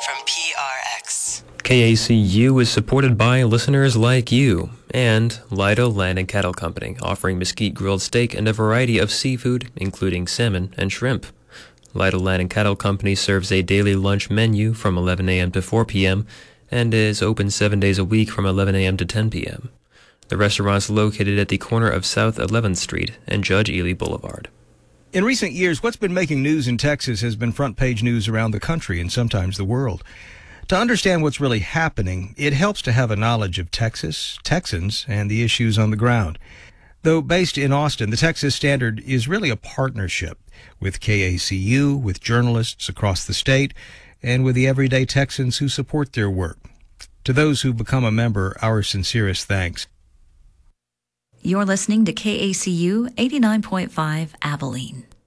from PRX. KACU is supported by listeners like you and Lido Land and Cattle Company, offering mesquite grilled steak and a variety of seafood, including salmon and shrimp. Lido Land and Cattle Company serves a daily lunch menu from 11 a.m. to 4 p.m. and is open 7 days a week from 11 a.m. to 10 p.m. The restaurant's located at the corner of South 11th Street and Judge Ely Boulevard. In recent years, what's been making news in Texas has been front-page news around the country and sometimes the world. To understand what's really happening, it helps to have a knowledge of Texas, Texans, and the issues on the ground. Though based in Austin, the Texas Standard is really a partnership with KACU, with journalists across the state, and with the everyday Texans who support their work. To those who've become a member, our sincerest thanks. You're listening to KACU 89.5 Abilene.